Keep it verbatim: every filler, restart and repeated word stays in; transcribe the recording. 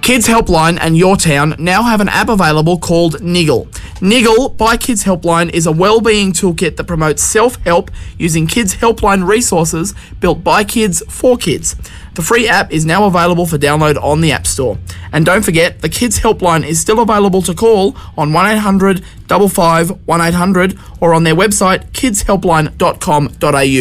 Kids Helpline and Your Town now have an app available called Niggle. Niggle by Kids Helpline is a wellbeing toolkit that promotes self-help using Kids Helpline resources built by kids for kids. The free app is now available for download on the App Store. And don't forget, the Kids Helpline is still available to call on one eight hundred five five one eight hundred or on their website kids helpline dot com dot a u.